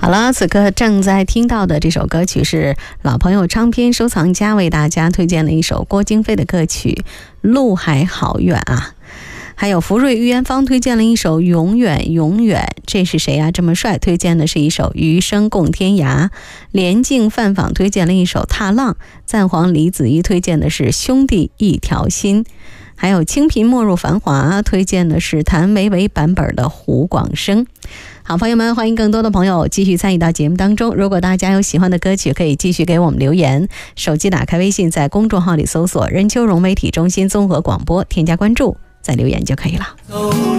好了，此刻正在听到的这首歌曲是老朋友唱片收藏家为大家推荐的一首郭京飞的歌曲《路还好远》啊。还有福瑞、于元芳推荐了一首《永远永远》，这是谁啊？这么帅推荐的是一首《余生共天涯》。连静范坊推荐了一首《踏浪》，赞皇李子怡推荐的是《兄弟一条心》。还有清贫没入繁华推荐的是谭维维版本的《胡广生》。好，朋友们，欢迎更多的朋友继续参与到节目当中。如果大家有喜欢的歌曲，可以继续给我们留言。手机打开微信，在公众号里搜索任秋荣媒体中心综合广播，添加关注，再留言就可以了。